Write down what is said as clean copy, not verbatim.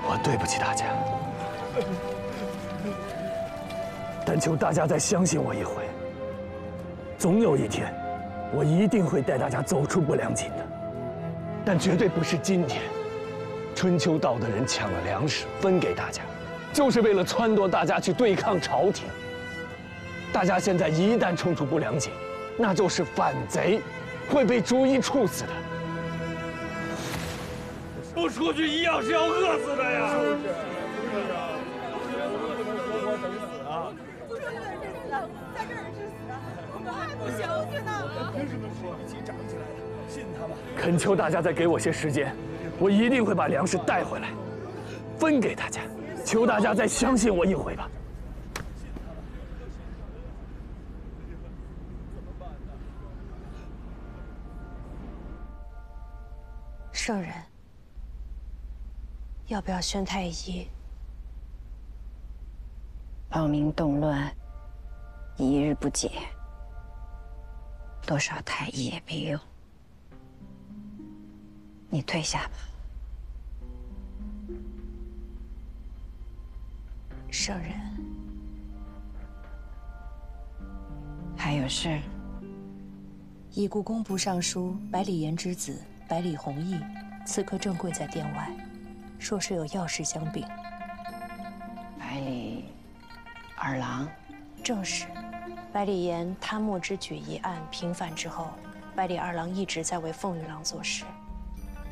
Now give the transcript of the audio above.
我对不起大家，但求大家再相信我一回。总有一天，我一定会带大家走出不良井的，但绝对不是今天。春秋道的人抢了粮食分给大家，就是为了撺掇大家去对抗朝廷。大家现在一旦冲出不良井，那就是反贼，会被逐一处死的。 不出去一样是要饿死的呀！ 是啊，活活等死啊！ 出去的是死，在这儿是死，我们还不行去呢。 凭什么说一起长起来的？信他吧！ 恳求大家再给我些时间，我一定会把粮食带回来，分给大家。求大家再相信我一回吧。 圣人，要不要宣太医？ 暴民动乱，一日不解，多少太医也没用。你退下吧。 圣人， 还有事？ 以故工部尚书百里延之子百里弘毅，此刻正跪在殿外，说是有要事相禀。 百里二郎， 正是。百里延贪墨之举一案平反之后，百里二郎一直在为凤玉郎做事。